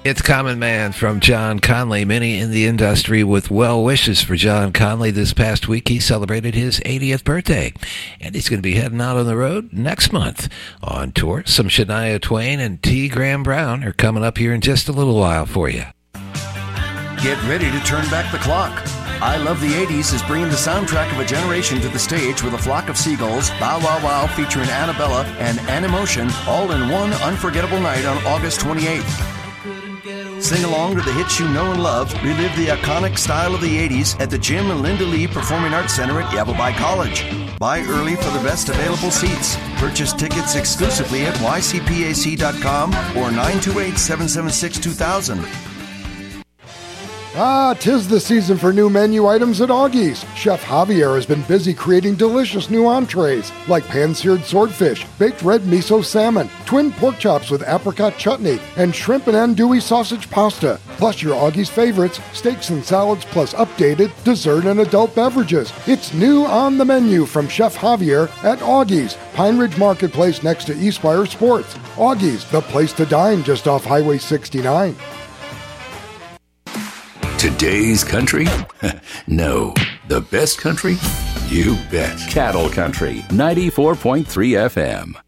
It's Common Man from John Conley. Many in the industry with well wishes for John Conley. This past week, he celebrated his 80th birthday, and he's going to be heading out on the road next month on tour. Some Shania Twain and T. Graham Brown are coming up here in just a little while for you. Get ready to turn back the clock. I Love the 80s is bringing the soundtrack of a generation to the stage with A Flock of Seagulls, Bow Wow Wow featuring Annabella, and Animotion, all in one unforgettable night on August 28th. Sing along to the hits you know and love. Relive the iconic style of the 80s at the Jim and Linda Lee Performing Arts Center at Yavapai College. Buy early for the best available seats. Purchase tickets exclusively at ycpac.com or 928-776-2000. Tis the season for new menu items at Augie's. Chef Javier has been busy creating delicious new entrees like pan-seared swordfish, baked red miso salmon, twin pork chops with apricot chutney, and shrimp and andouille sausage pasta. Plus your Augie's favorites, steaks and salads, plus updated dessert and adult beverages. It's new on the menu from Chef Javier at Augie's, Pine Ridge Marketplace next to Eastspire Sports. Augie's, the place to dine just off Highway 69. Today's country? No. The best country? You bet. Cattle Country, 94.3 FM.